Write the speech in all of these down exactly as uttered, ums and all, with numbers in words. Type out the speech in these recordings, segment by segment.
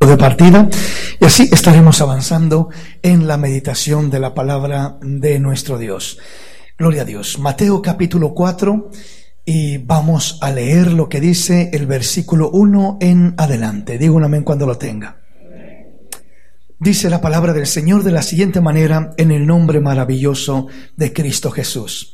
de partida, y así estaremos avanzando en la meditación de la palabra de nuestro Dios. Gloria a Dios. Mateo capítulo cuatro, y vamos a leer lo que dice el versículo uno en adelante. Diga un amén cuando lo tenga. Dice la palabra del Señor de la siguiente manera, en el nombre maravilloso de Cristo Jesús.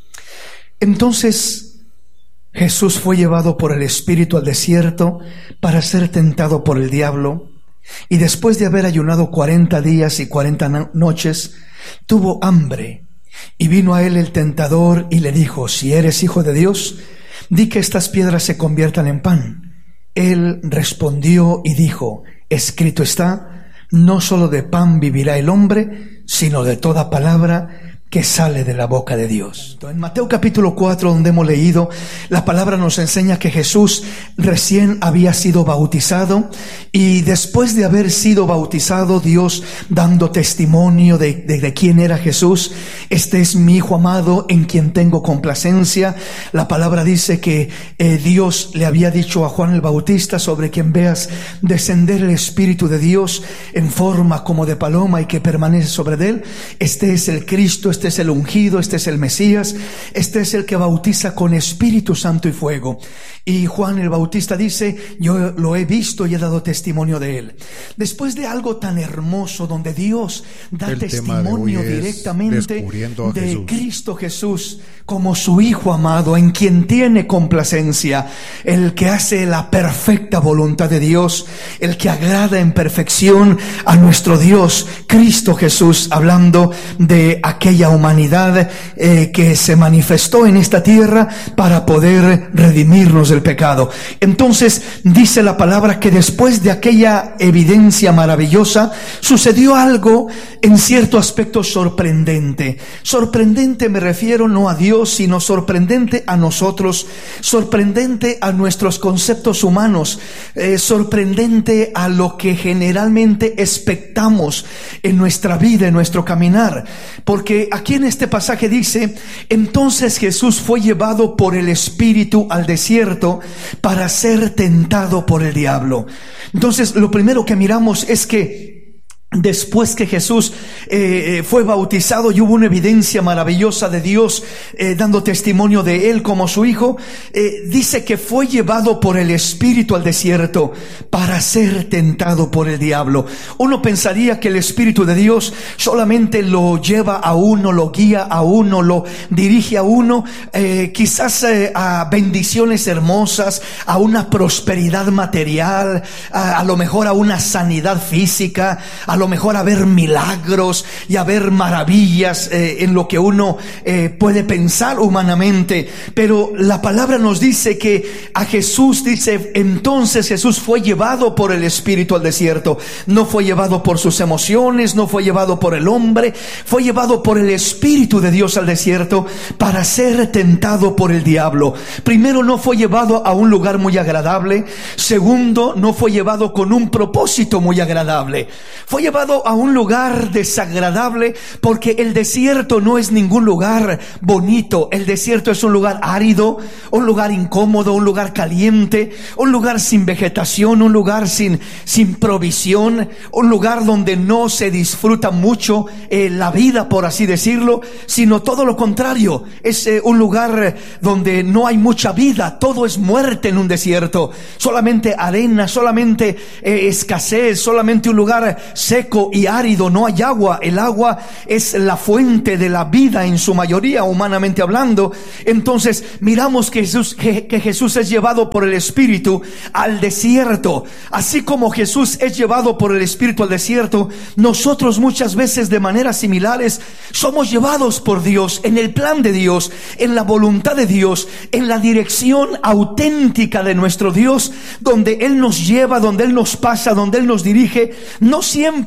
Entonces Jesús fue llevado por el Espíritu al desierto para ser tentado por el diablo, y después de haber ayunado cuarenta días y cuarenta noches, tuvo hambre. Y vino a él el tentador y le dijo: si eres hijo de Dios, di que estas piedras se conviertan en pan. Él respondió y dijo: escrito está, no solo de pan vivirá el hombre, sino de toda palabra que sale de la boca de Dios. En Mateo capítulo cuatro, donde hemos leído, la palabra nos enseña que Jesús recién había sido bautizado, y después de haber sido bautizado, Dios dando testimonio de, de, de quién era Jesús: este es mi Hijo amado en quien tengo complacencia. La palabra dice que eh, Dios le había dicho a Juan el Bautista: sobre quien veas descender el Espíritu de Dios en forma como de paloma y que permanece sobre él, este es el Cristo, este Este es el ungido, este es el Mesías, este es el que bautiza con Espíritu Santo y fuego. Y Juan el Bautista dice: yo lo he visto y he dado testimonio de él. Después de algo tan hermoso, donde Dios da el testimonio de directamente de Jesús. Cristo Jesús como su Hijo amado, en quien tiene complacencia, el que hace la perfecta voluntad de Dios, el que agrada en perfección a nuestro Dios, Cristo Jesús, hablando de aquella humanidad eh, que se manifestó en esta tierra para poder redimirnos del pecado. Entonces dice la palabra que después de aquella evidencia maravillosa sucedió algo en cierto aspecto sorprendente. Sorprendente me refiero no a Dios, sino sorprendente a nosotros, sorprendente a nuestros conceptos humanos, eh, sorprendente a lo que generalmente expectamos en nuestra vida, en nuestro caminar. Porque aquí en este pasaje dice: entonces Jesús fue llevado por el Espíritu al desierto para ser tentado por el diablo. Entonces lo primero que miramos es que después que Jesús eh, fue bautizado y hubo una evidencia maravillosa de Dios eh, dando testimonio de él como su Hijo, eh, dice que fue llevado por el Espíritu al desierto para ser tentado por el diablo. Uno pensaría que el Espíritu de Dios solamente lo lleva a uno, lo guía a uno, lo dirige a uno, eh, quizás eh, a bendiciones hermosas, a una prosperidad material, a, a lo mejor a una sanidad física, a lo mejor a ver milagros y a ver maravillas eh, en lo que uno eh, puede pensar humanamente. Pero la palabra nos dice que a Jesús, dice, entonces Jesús fue llevado por el Espíritu al desierto. No fue llevado por sus emociones, no fue llevado por el hombre, fue llevado por el Espíritu de Dios al desierto para ser tentado por el diablo. Primero, no fue llevado a un lugar muy agradable. Segundo, no fue llevado con un propósito muy agradable. Fue llevado a un lugar desagradable, porque el desierto no es ningún lugar bonito. El desierto es un lugar árido, un lugar incómodo, un lugar caliente, un lugar sin vegetación, un lugar sin, sin provisión, un lugar donde no se disfruta mucho eh, la vida, por así decirlo, sino todo lo contrario. Es eh, un lugar donde no hay mucha vida, todo es muerte en un desierto. Solamente arena, solamente eh, escasez, solamente un lugar seco y árido, no hay agua. El agua es la fuente de la vida en su mayoría, humanamente hablando. Entonces miramos que Jesús, que, que Jesús es llevado por el Espíritu al desierto. Así como Jesús es llevado por el Espíritu al desierto, nosotros muchas veces de maneras similares somos llevados por Dios, en el plan de Dios, en la voluntad de Dios, en la dirección auténtica de nuestro Dios, donde Él nos lleva, donde Él nos pasa, donde Él nos dirige. No siempre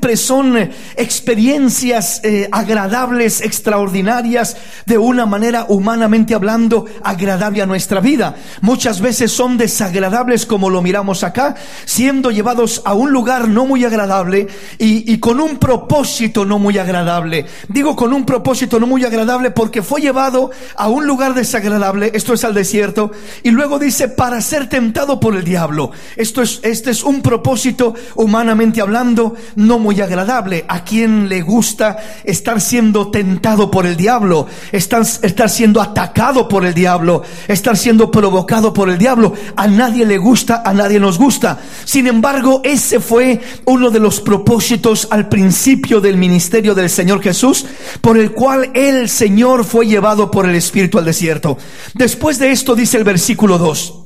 siempre son experiencias eh, agradables, extraordinarias, de una manera humanamente hablando agradable a nuestra vida. Muchas veces son desagradables, como lo miramos acá, siendo llevados a un lugar no muy agradable y, y con un propósito no muy agradable. Digo con un propósito no muy agradable porque fue llevado a un lugar desagradable, esto es al desierto, y luego dice para ser tentado por el diablo. Esto es, este es un propósito humanamente hablando no muy agradable. ¿A quién le gusta estar siendo tentado por el diablo? Estar, estar siendo atacado por el diablo, estar siendo provocado por el diablo. A nadie le gusta, a nadie nos gusta. Sin embargo, ese fue uno de los propósitos al principio del ministerio del Señor Jesús, por el cual el Señor fue llevado por el Espíritu al desierto. Después de esto dice el versículo dos: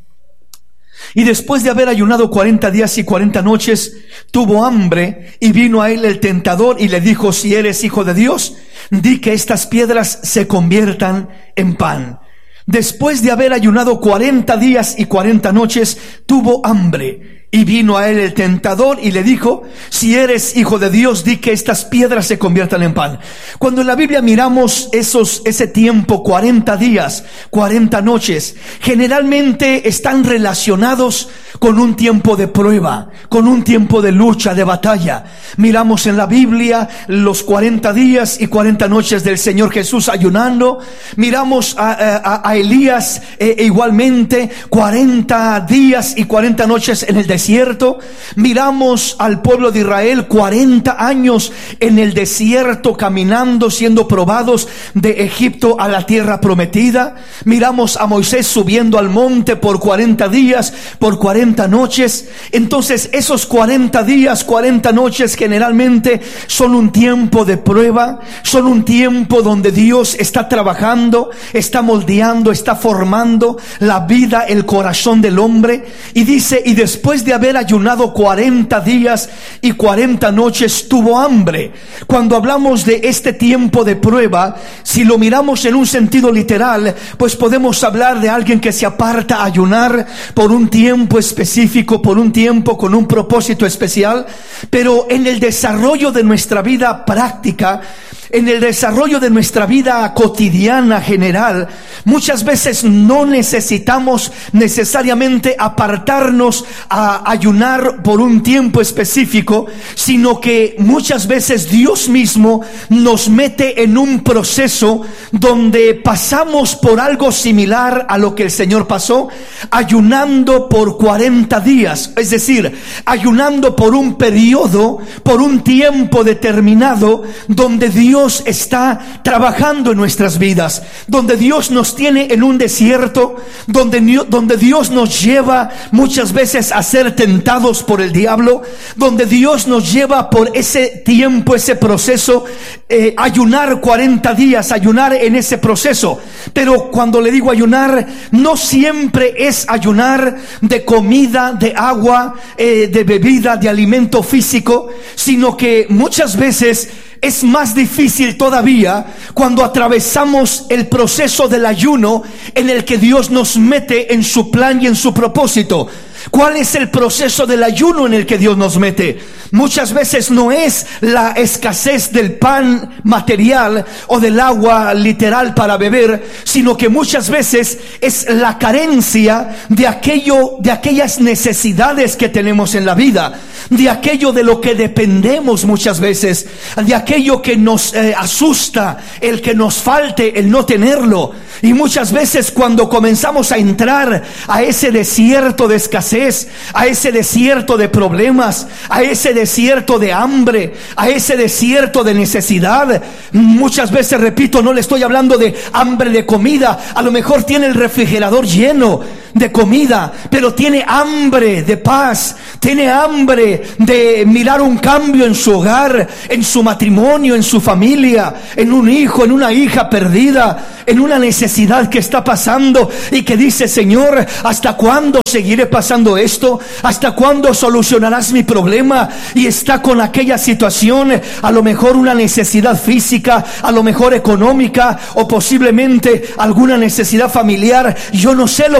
y después de haber ayunado cuarenta días y cuarenta noches, tuvo hambre, y vino a él el tentador y le dijo: si eres hijo de Dios, di que estas piedras se conviertan en pan. Después de haber ayunado cuarenta días y cuarenta noches, tuvo hambre, y vino a él el tentador y le dijo: si eres hijo de Dios, di que estas piedras se conviertan en pan. Cuando en la Biblia miramos esos, ese tiempo, cuarenta días, cuarenta noches, generalmente están relacionados con un tiempo de prueba, con un tiempo de lucha, de batalla. Miramos en la Biblia los cuarenta días y cuarenta noches del Señor Jesús ayunando. Miramos a, a, a Elías eh, igualmente cuarenta días y cuarenta noches en el desierto. Desierto. Miramos al pueblo de Israel cuarenta años en el desierto, caminando, siendo probados de Egipto a la tierra prometida. Miramos a Moisés subiendo al monte por cuarenta días, por cuarenta noches. Entonces esos cuarenta días, cuarenta noches generalmente son un tiempo de prueba, son un tiempo donde Dios está trabajando, está moldeando, está formando la vida, el corazón del hombre. Y dice: y después de haber ayunado cuarenta días y cuarenta noches, tuvo hambre. Cuando hablamos de este tiempo de prueba, si lo miramos en un sentido literal, pues podemos hablar de alguien que se aparta a ayunar por un tiempo específico, por un tiempo con un propósito especial. Pero en el desarrollo de nuestra vida práctica, en el desarrollo de nuestra vida cotidiana general, muchas veces no necesitamos necesariamente apartarnos a ayunar por un tiempo específico, sino que muchas veces Dios mismo nos mete en un proceso donde pasamos por algo similar a lo que el Señor pasó, ayunando por cuarenta días, es decir, ayunando por un periodo, por un tiempo determinado, donde Dios está trabajando en nuestras vidas, donde Dios nos tiene en un desierto, donde, donde Dios nos lleva muchas veces a ser tentados por el diablo, donde Dios nos lleva por ese tiempo, ese proceso, eh, ayunar cuarenta días, ayunar en ese proceso. Pero cuando le digo ayunar, no siempre es ayunar de comida, de agua, eh, de bebida, de alimento físico, sino que muchas veces es más difícil todavía cuando atravesamos el proceso del ayuno en el que Dios nos mete en su plan y en su propósito. ¿Cuál es el proceso del ayuno en el que Dios nos mete? Muchas veces no es la escasez del pan material o del agua literal para beber, sino que muchas veces es la carencia de aquello, de aquellas necesidades que tenemos en la vida, de aquello de lo que dependemos muchas veces, de aquello que nos eh, asusta, el que nos falte, el no tenerlo. Y muchas veces cuando comenzamos a entrar a ese desierto de escasez, a ese desierto de problemas, a ese desierto de hambre, a ese desierto de necesidad, muchas veces, repito, no le estoy hablando de hambre de comida. A lo mejor tiene el refrigerador lleno de comida, pero tiene hambre de paz, tiene hambre de mirar un cambio en su hogar, en su matrimonio, en su familia, en un hijo, en una hija perdida, en una necesidad que está pasando y que dice: Señor, ¿hasta cuándo seguiré pasando esto? ¿Hasta cuándo solucionarás mi problema? Y está con aquella situación, a lo mejor una necesidad física, a lo mejor económica, o posiblemente alguna necesidad familiar. Yo no sé lo que usted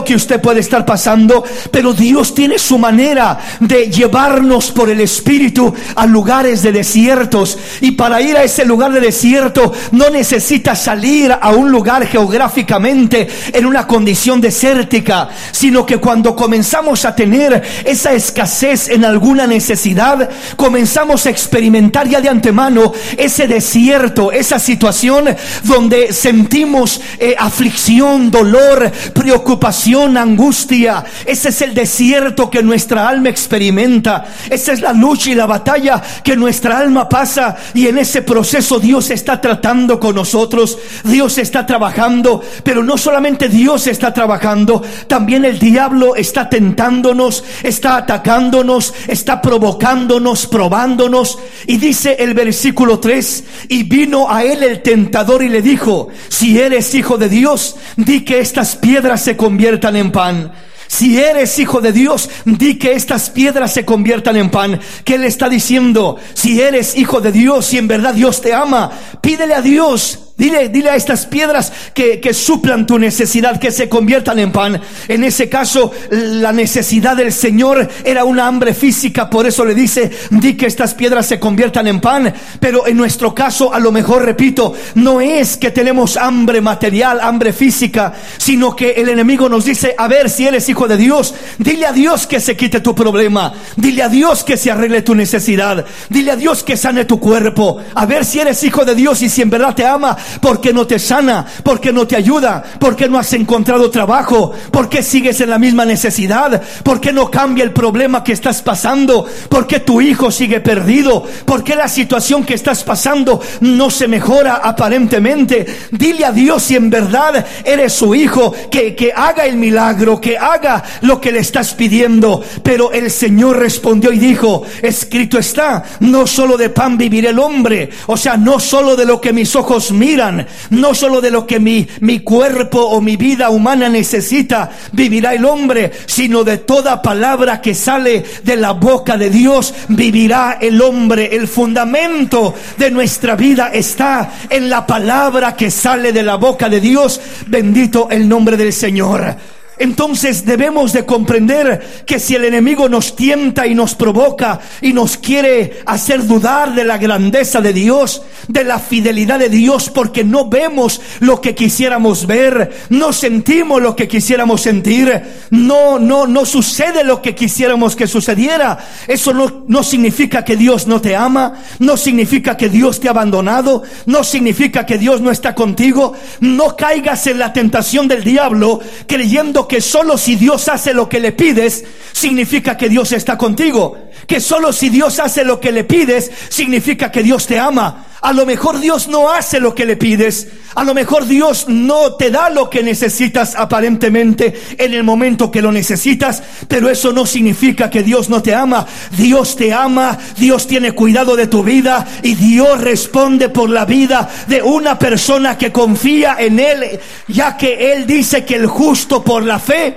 puede estar pasando, pero Dios tiene su manera de llevarnos por el Espíritu a lugares de desiertos. Y para ir a ese lugar de desierto no necesitas salir a un lugar geográficamente en una condición desértica, sino que cuando comenzamos a tener esa escasez en alguna necesidad, comenzamos a experimentar ya de antemano ese desierto, esa situación donde sentimos eh, aflicción, dolor, preocupación, angustia. Ese es el desierto que nuestra alma experimenta. Esa es la lucha y la batalla que nuestra alma pasa, y en ese proceso Dios está tratando con nosotros. Dios está trabajando, pero no solamente Dios está trabajando, también el diablo está tentándonos, está atacándonos, está provocándonos, probándonos. Y dice el versículo tres: y vino a él el tentador y le dijo: si eres hijo de Dios, di que estas piedras se conviertan en pan. Si eres hijo de Dios, di que estas piedras se conviertan en pan. ¿Qué le está diciendo? Si eres hijo de Dios, si en verdad Dios te ama, pídele a Dios. Dile, dile a estas piedras que, que suplan tu necesidad, que se conviertan en pan. En ese caso, la necesidad del Señor era una hambre física, por eso le dice: di que estas piedras se conviertan en pan. Pero en nuestro caso, a lo mejor, repito, no es que tenemos hambre material, hambre física, sino que el enemigo nos dice: a ver, si eres hijo de Dios, dile a Dios que se quite tu problema, dile a Dios que se arregle tu necesidad, dile a Dios que sane tu cuerpo. A ver si eres hijo de Dios y si en verdad te ama, ¿por qué no te sana? ¿Por qué no te ayuda? ¿Por qué no has encontrado trabajo? ¿Por qué sigues en la misma necesidad? ¿Por qué no cambia el problema que estás pasando? ¿Por qué tu hijo sigue perdido? ¿Por qué la situación que estás pasando no se mejora aparentemente? Dile a Dios si en verdad eres su hijo, que, que haga el milagro, que haga lo que le estás pidiendo. Pero el Señor respondió y dijo: escrito está, no solo de pan vivirá el hombre. O sea, no solo de lo que mis ojos miran, no solo de lo que mi, mi cuerpo o mi vida humana necesita vivirá el hombre, sino de toda palabra que sale de la boca de Dios vivirá el hombre. El fundamento de nuestra vida está en la palabra que sale de la boca de Dios. Bendito el nombre del Señor. Entonces debemos de comprender que si el enemigo nos tienta y nos provoca y nos quiere hacer dudar de la grandeza de Dios, de la fidelidad de Dios, porque no vemos lo que quisiéramos ver, no sentimos lo que quisiéramos sentir, no, no, no sucede lo que quisiéramos que sucediera, eso no, no significa que Dios no te ama, no significa que Dios te ha abandonado, no significa que Dios no está contigo. No caigas en la tentación del diablo creyendo que solo si Dios hace lo que le pides, significa que Dios está contigo. Que solo si Dios hace lo que le pides, significa que Dios te ama. A lo mejor Dios no hace lo que le pides. A lo mejor Dios no te da lo que necesitas aparentemente en el momento que lo necesitas, pero eso no significa que Dios no te ama. Dios te ama, Dios tiene cuidado de tu vida, y Dios responde por la vida de una persona que confía en Él, ya que Él dice que el justo por la fe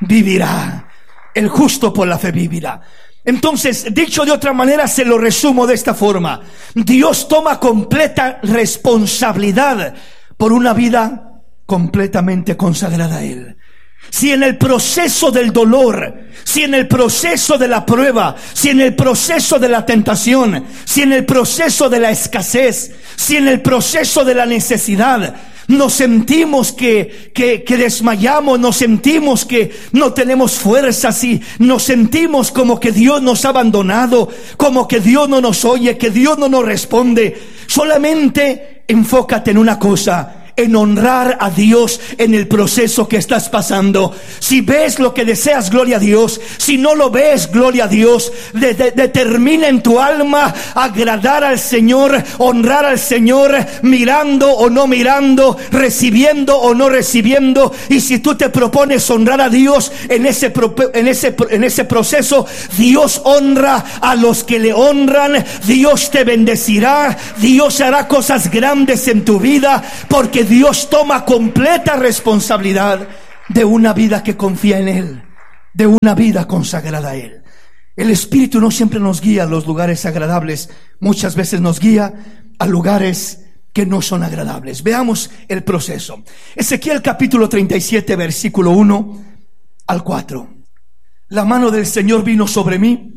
vivirá. El justo por la fe vivirá. Entonces, dicho de otra manera, se lo resumo de esta forma: Dios toma completa responsabilidad por una vida completamente consagrada a Él. Si en el proceso del dolor, si en el proceso de la prueba, si en el proceso de la tentación, si en el proceso de la escasez, si en el proceso de la necesidad, nos sentimos que, que, que desmayamos, nos sentimos que no tenemos fuerzas y nos sentimos como que Dios nos ha abandonado, como que Dios no nos oye, que Dios no nos responde, solamente enfócate en una cosa: en honrar a Dios en el proceso que estás pasando. Si ves lo que deseas, gloria a Dios. Si no lo ves, gloria a Dios. De, de, determina en tu alma agradar al Señor, honrar al Señor, mirando o no mirando, recibiendo o no recibiendo. Y si tú te propones honrar a Dios en ese, en ese, en ese proceso, Dios honra a los que le honran. Dios te bendecirá. Dios hará cosas grandes en tu vida, porque Dios toma completa responsabilidad de una vida que confía en Él, de una vida consagrada a Él. El Espíritu no siempre nos guía a los lugares agradables, muchas veces nos guía a lugares que no son agradables. Veamos el proceso. Ezequiel capítulo treinta y siete, versículo uno. al cuatro. La mano del Señor vino sobre mí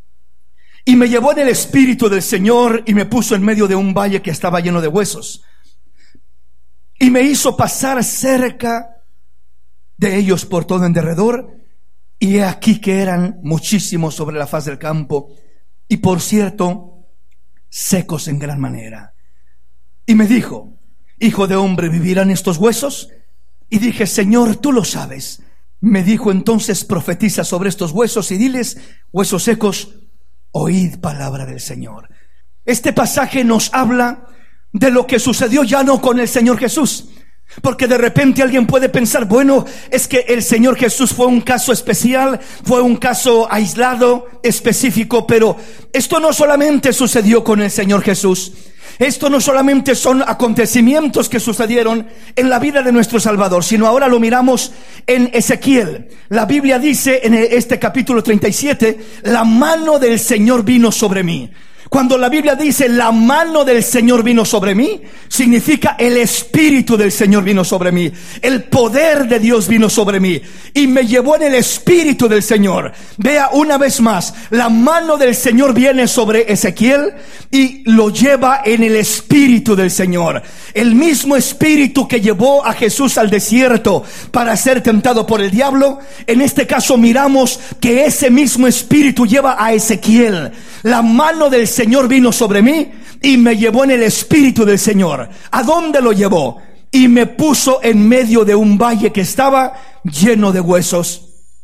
y me llevó en el espíritu del Señor y me puso en medio de un valle que estaba lleno de huesos. Y me hizo pasar cerca de ellos por todo en derredor. Y he aquí que eran muchísimos sobre la faz del campo. Y por cierto, secos en gran manera. Y me dijo: Hijo de hombre, ¿vivirán estos huesos? Y dije: Señor, tú lo sabes. Me dijo entonces: profetiza sobre estos huesos y diles: huesos secos, oíd palabra del Señor. Este pasaje nos habla de lo que sucedió ya no con el Señor Jesús, porque de repente alguien puede pensar: bueno, es que el Señor Jesús fue un caso especial, fue un caso aislado, específico. Pero esto no solamente sucedió con el Señor Jesús. Esto no solamente son acontecimientos que sucedieron en la vida de nuestro Salvador, sino ahora lo miramos en Ezequiel. La Biblia dice en este capítulo treinta y siete: la mano del Señor vino sobre mí. Cuando la Biblia dice la mano del Señor vino sobre mí, significa el Espíritu del Señor vino sobre mí. El poder de Dios vino sobre mí y me llevó en el Espíritu del Señor. Vea una vez más, la mano del Señor viene sobre Ezequiel y lo lleva en el Espíritu del Señor. El mismo Espíritu que llevó a Jesús al desierto para ser tentado por el diablo, en este caso miramos que ese mismo Espíritu lleva a Ezequiel. La mano del Señor vino sobre mí y me llevó en el Espíritu del Señor. ¿A dónde lo llevó? Y me puso en medio de un valle que estaba lleno de huesos.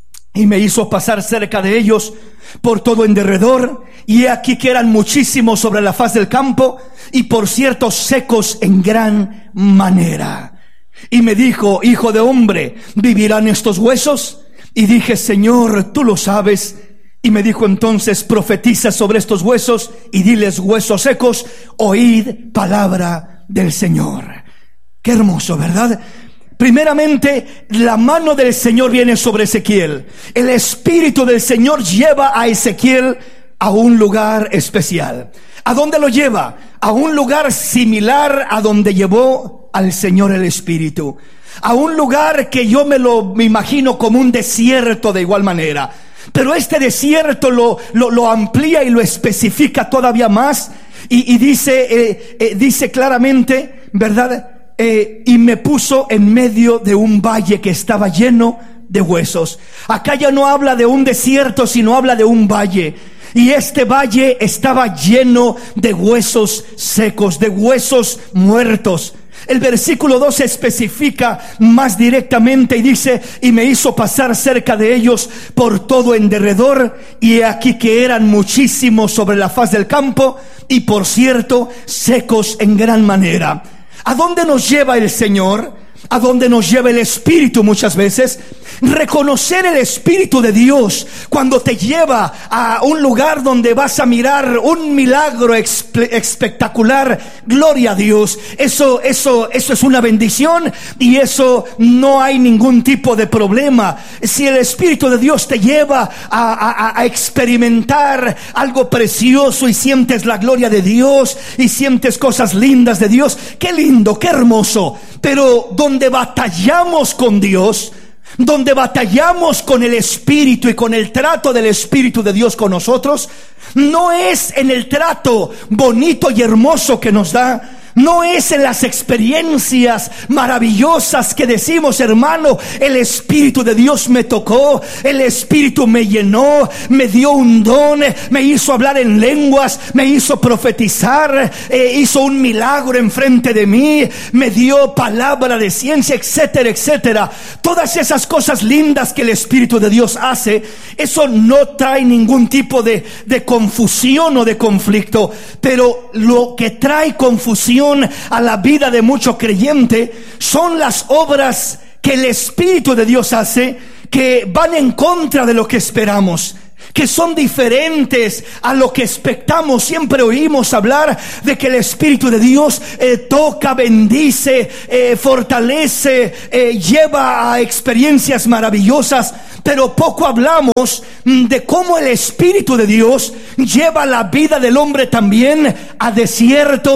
Y me hizo pasar cerca de ellos por todo en derredor. Y he aquí que eran muchísimos sobre la faz del campo, y por cierto secos en gran manera. Y me dijo: Hijo de hombre, ¿vivirán estos huesos? Y dije: Señor, tú lo sabes. Y me dijo entonces: profetiza sobre estos huesos y diles: huesos secos, oíd palabra del Señor. Qué hermoso, ¿verdad? Primeramente, la mano del Señor viene sobre Ezequiel. El Espíritu del Señor lleva a Ezequiel a un lugar especial. ¿A dónde lo lleva? A un lugar similar a donde llevó al Señor el Espíritu. A un lugar que yo me lo me imagino como un desierto de igual manera. Pero este desierto lo, lo, lo amplía y lo especifica todavía más. Y, y dice, eh, eh, dice claramente, ¿verdad? Eh, y me puso en medio de un valle que estaba lleno de huesos. Acá ya no habla de un desierto, sino habla de un valle. Y este valle estaba lleno de huesos secos, de huesos muertos. El versículo dos especifica más directamente y dice: y me hizo pasar cerca de ellos por todo en derredor, y he aquí que eran muchísimos sobre la faz del campo, y por cierto secos en gran manera. ¿A dónde nos lleva el Señor? ¿A dónde nos lleva el Espíritu muchas veces? Reconocer el Espíritu de Dios cuando te lleva a un lugar donde vas a mirar un milagro espectacular. Gloria a Dios. Eso, eso, eso es una bendición, y eso no hay ningún tipo de problema. Si el Espíritu de Dios te lleva a, a, a experimentar algo precioso y sientes la gloria de Dios y sientes cosas lindas de Dios, qué lindo, qué hermoso. Pero donde batallamos con Dios, donde batallamos con el Espíritu y con el trato del Espíritu de Dios con nosotros, no es en el trato bonito y hermoso que nos da, no es en las experiencias maravillosas que decimos: hermano, el Espíritu de Dios me tocó, el Espíritu me llenó, me dio un don, me hizo hablar en lenguas, me hizo profetizar, eh, hizo un milagro enfrente de mí, me dio palabra de ciencia, etcétera, etcétera. Todas esas cosas lindas que el Espíritu de Dios hace, eso no trae ningún tipo de, de confusión o de conflicto. Pero lo que trae confusión a la vida de mucho creyente son las obras que el Espíritu de Dios hace, que van en contra de lo que esperamos, que son diferentes a lo que expectamos. Siempre oímos hablar de que el Espíritu de Dios eh, toca, bendice, eh, fortalece, eh, lleva a experiencias maravillosas, pero poco hablamos de cómo el Espíritu de Dios lleva la vida del hombre también a desiertos,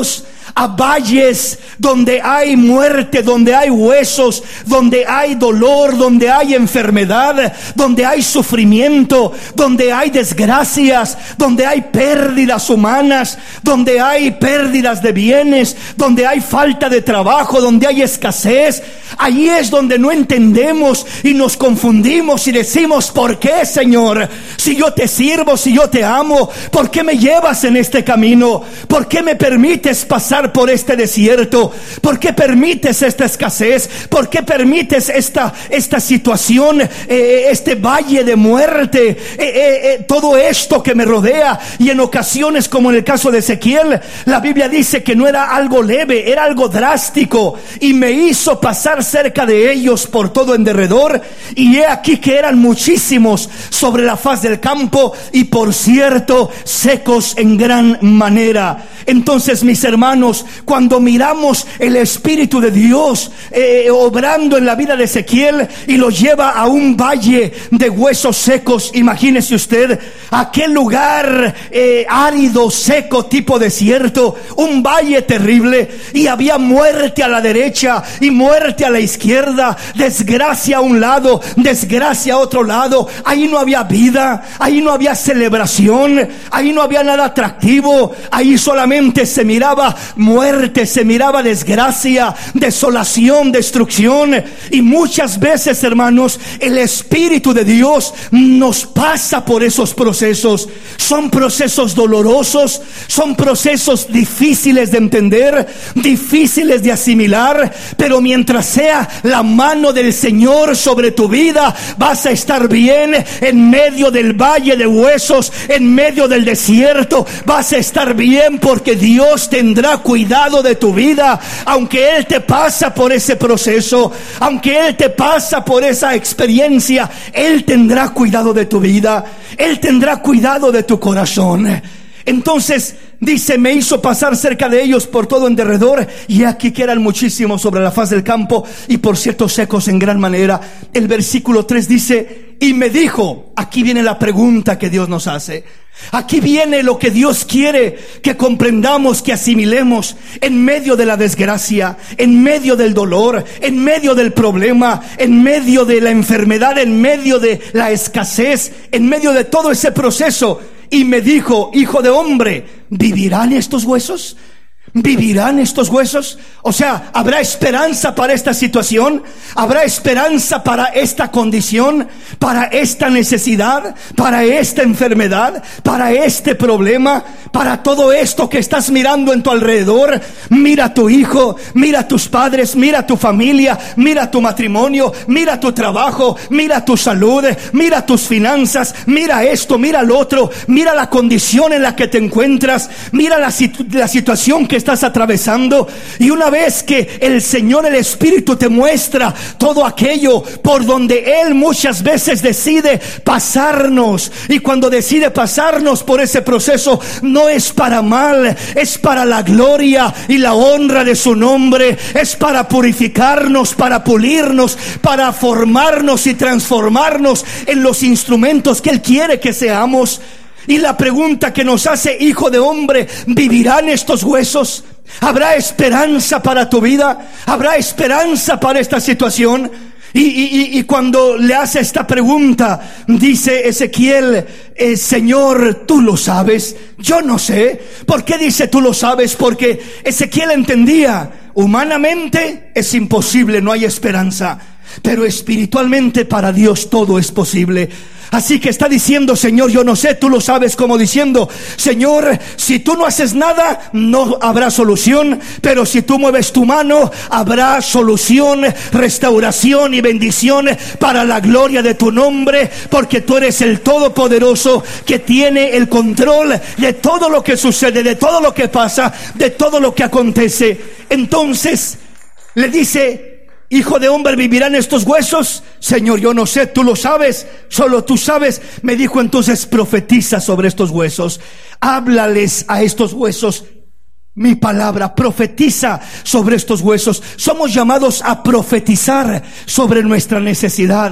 a valles donde hay muerte, donde hay huesos, donde hay dolor, donde hay enfermedad, donde hay sufrimiento, donde hay desgracias, donde hay pérdidas humanas, donde hay pérdidas de bienes, donde hay falta de trabajo, donde hay escasez. Allí es donde no entendemos y nos confundimos y decimos: ¿por qué, Señor? Si yo te sirvo, si yo te amo, ¿por qué me llevas en este camino? ¿Por qué me permites pasar por este desierto? ¿Por qué permites esta escasez? ¿Por qué permites esta, esta situación, eh, este valle de muerte, eh, eh, eh, todo esto que me rodea? Y en ocasiones, como en el caso de Ezequiel, la Biblia dice que no era algo leve, era algo drástico, y me hizo pasar cerca de ellos por todo en derredor, y he aquí que eran muchísimos sobre la faz del campo, y por cierto secos en gran manera. Entonces, mis hermanos, cuando miramos el Espíritu de Dios eh, obrando en la vida de Ezequiel y lo lleva a un valle de huesos secos, imagínese usted aquel lugar eh, árido, seco, tipo desierto, un valle terrible, y había muerte a la derecha y muerte a la izquierda, desgracia a un lado, desgracia a otro lado. Ahí no había vida, ahí no había celebración, ahí no había nada atractivo, ahí solamente se miraba muerte, se miraba desgracia, desolación, destrucción. Y muchas veces, hermanos, el Espíritu de Dios nos pasa por esos procesos. Son procesos dolorosos, son procesos difíciles de entender, difíciles de asimilar, pero mientras sea la mano del Señor sobre tu vida, vas a estar bien. En medio del valle de huesos, en medio del desierto, vas a estar bien, porque Dios tendrá cuidado de tu vida. Aunque Él te pasa por ese proceso, aunque Él te pasa por esa experiencia, Él tendrá cuidado de tu vida, Él tendrá cuidado de tu corazón. Entonces dice: me hizo pasar cerca de ellos por todo en derredor, y aquí que eran muchísimos sobre la faz del campo, y por cierto secos en gran manera. El versículo tres dice: y me dijo. Aquí viene la pregunta que Dios nos hace. Aquí viene lo que Dios quiere que comprendamos, que asimilemos en medio de la desgracia, en medio del dolor, en medio del problema, en medio de la enfermedad, en medio de la escasez, en medio de todo ese proceso. Y me dijo: hijo de hombre, ¿vivirán estos huesos? ¿Vivirán estos huesos? O sea, ¿habrá esperanza para esta situación? ¿Habrá esperanza para esta condición? ¿Para esta necesidad? ¿Para esta enfermedad? ¿Para este problema? ¿Para todo esto que estás mirando en tu alrededor? Mira a tu hijo, mira a tus padres, mira a tu familia, mira tu matrimonio, mira tu trabajo, mira tu salud, mira tus finanzas, mira esto, mira lo otro, mira la condición en la que te encuentras, mira la, situ- la situación que estás atravesando. Y una vez que el Señor, el Espíritu, te muestra todo aquello por donde Él muchas veces decide pasarnos, y cuando decide pasarnos por ese proceso, no es para mal, es para la gloria y la honra de su nombre, es para purificarnos, para pulirnos, para formarnos y transformarnos en los instrumentos que Él quiere que seamos. Y la pregunta que nos hace: hijo de hombre, ¿vivirán estos huesos? ¿Habrá esperanza para tu vida? ¿Habrá esperanza para esta situación? Y, y, y cuando le hace esta pregunta, dice Ezequiel: eh, Señor, tú lo sabes, yo no sé. ¿Por qué dice tú lo sabes? Porque Ezequiel entendía: humanamente es imposible, no hay esperanza, pero espiritualmente para Dios todo es posible. Así que está diciendo: Señor, yo no sé, tú lo sabes, como diciendo: Señor, si tú no haces nada, no habrá solución, pero si tú mueves tu mano, habrá solución, restauración y bendición para la gloria de tu nombre, porque tú eres el Todopoderoso, que tiene el control de todo lo que sucede, de todo lo que pasa, de todo lo que acontece. Entonces le dice: hijo de hombre, ¿vivirán estos huesos? Señor, yo no sé, tú lo sabes, solo tú sabes. Me dijo entonces: profetiza sobre estos huesos, háblales a estos huesos mi palabra, profetiza sobre estos huesos. Somos llamados a profetizar sobre nuestra necesidad.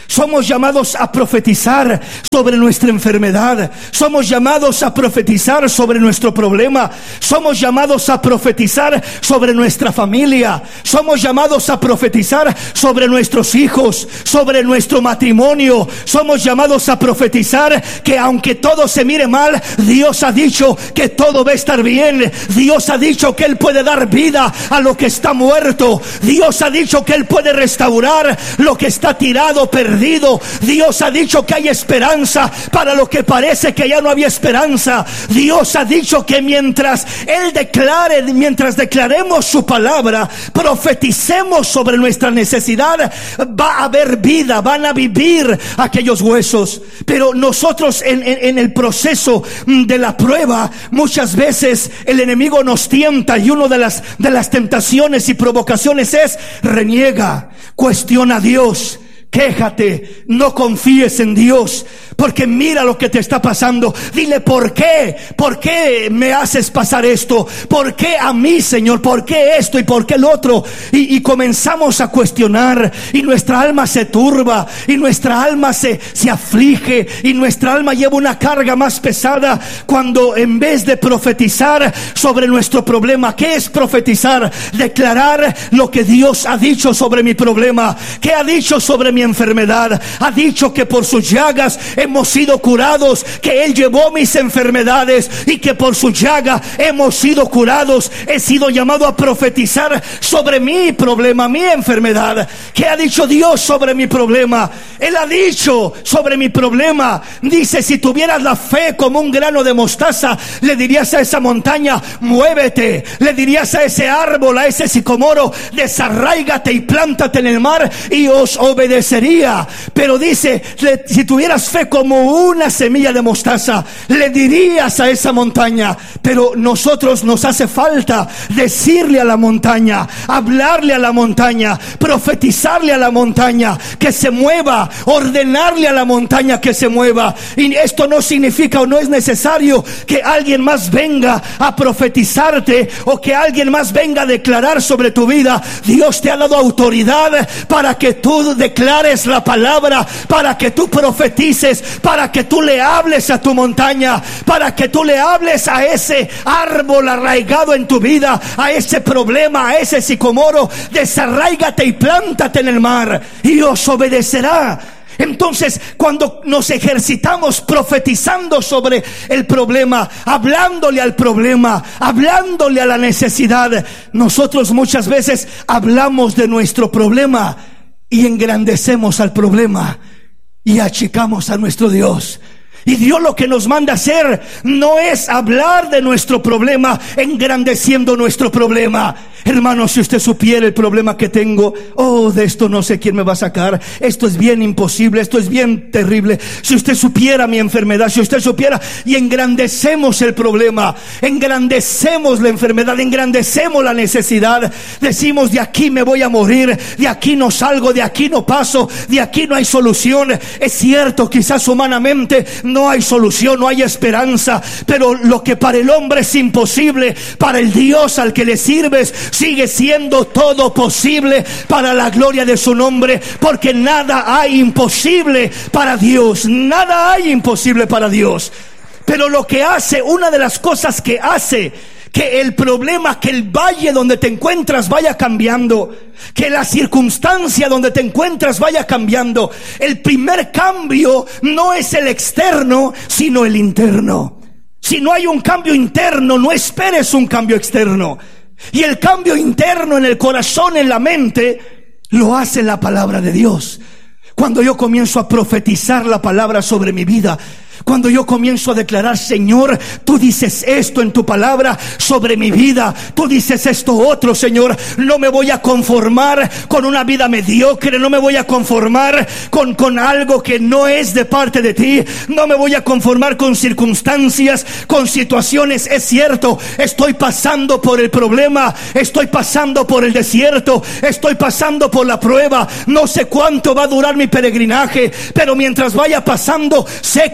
Somos llamados a profetizar sobre nuestra enfermedad. Somos llamados a profetizar sobre nuestro problema. Somos llamados a profetizar sobre nuestra familia. Somos llamados a profetizar sobre nuestros hijos, sobre nuestro matrimonio. Somos llamados a profetizar que aunque todo se mire mal, Dios ha dicho que todo va a estar bien. Dios ha dicho que Él puede dar vida a lo que está muerto. Dios ha dicho que Él puede restaurar lo que está tirado, perdido. Dios ha dicho que hay esperanza para lo que parece que ya no había esperanza. Dios ha dicho que mientras Él declare, mientras declaremos su palabra, profeticemos sobre nuestra necesidad, va a haber vida, van a vivir aquellos huesos. Pero nosotros en, en, en el proceso de la prueba, muchas veces el enemigo nos tienta, y una de las, de las tentaciones y provocaciones es: reniega, cuestiona a Dios, quéjate, no confíes en Dios, porque mira lo que te está pasando. Dile: ¿por qué? ¿Por qué me haces pasar esto? ¿Por qué a mí, Señor? ¿Por qué esto y por qué el otro? Y, y comenzamos a cuestionar, y nuestra alma se turba, y nuestra alma se, se aflige, y nuestra alma lleva una carga más pesada, cuando en vez de profetizar sobre nuestro problema. ¿Qué es profetizar? Declarar lo que Dios ha dicho sobre mi problema. ¿Qué ha dicho sobre mi enfermedad? Ha dicho que por sus llagas hemos sido curados, que Él llevó mis enfermedades y que por su llaga hemos sido curados. He sido llamado a profetizar sobre mi problema, mi enfermedad. ¿Qué ha dicho Dios sobre mi problema? Él ha dicho sobre mi problema, dice: si tuvieras la fe como un grano de mostaza, le dirías a esa montaña: muévete. Le dirías a ese árbol, a ese sicomoro: desarráigate y plántate en el mar, y os obedecería. Pero dice: le, si tuvieras fe como una semilla de mostaza, le dirías a esa montaña. Pero nosotros nos hace falta decirle a la montaña, hablarle a la montaña, profetizarle a la montaña que se mueva, ordenarle a la montaña que se mueva. Y esto no significa, o no es necesario, que alguien más venga a profetizarte, o que alguien más venga a declarar sobre tu vida. Dios te ha dado autoridad para que tú declares la palabra, para que tú profetices, para que tú le hables a tu montaña, para que tú le hables a ese árbol arraigado en tu vida, a ese problema, a ese sicomoro: desarráigate y plántate en el mar, y os obedecerá. Entonces, cuando nos ejercitamos profetizando sobre el problema, hablándole al problema, hablándole a la necesidad, nosotros muchas veces hablamos de nuestro problema y engrandecemos al problema y achicamos a nuestro Dios. Y Dios lo que nos manda hacer no es hablar de nuestro problema engrandeciendo nuestro problema. Hermano, si usted supiera el problema que tengo, oh, de esto no sé quién me va a sacar, esto es bien imposible, esto es bien terrible. Si usted supiera mi enfermedad, si usted supiera, y engrandecemos el problema, engrandecemos la enfermedad, engrandecemos la necesidad. Decimos: de aquí me voy a morir, de aquí no salgo, de aquí no paso, de aquí no hay solución. Es cierto, quizás humanamente no hay solución, no hay esperanza, pero lo que para el hombre es imposible, para el Dios al que le sirves sigue siendo todo posible para la gloria de su nombre, porque nada hay imposible para Dios, nada hay imposible para Dios. Pero lo que hace, una de las cosas que hace que el problema, que el valle donde te encuentras vaya cambiando, que la circunstancia donde te encuentras vaya cambiando, el primer cambio no es el externo, sino el interno. Si no hay un cambio interno, no esperes un cambio externo. Y el cambio interno en el corazón, en la mente, lo hace la palabra de Dios. Cuando yo comienzo a profetizar la palabra sobre mi vida, cuando yo comienzo a declarar: Señor, tú dices esto en tu palabra sobre mi vida, tú dices esto otro, Señor, no me voy a conformar con una vida mediocre, no me voy a conformar con, con algo que no es de parte de ti, no me voy a conformar con circunstancias, con situaciones. Es cierto, estoy pasando por el problema, estoy pasando por el desierto, estoy pasando por la prueba, no sé cuánto va a durar mi peregrinaje, pero mientras vaya pasando, sé que es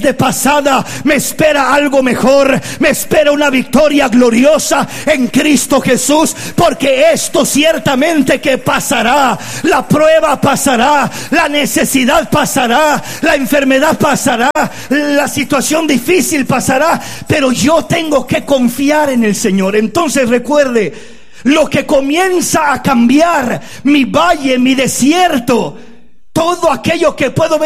de pasada, me espera algo mejor, me espera una victoria gloriosa en Cristo Jesús, porque esto ciertamente que pasará, la prueba pasará, la necesidad pasará, la enfermedad pasará, la situación difícil pasará, pero yo tengo que confiar en el Señor. Entonces recuerde, lo que comienza a cambiar mi valle, mi desierto, todo aquello que puedo ver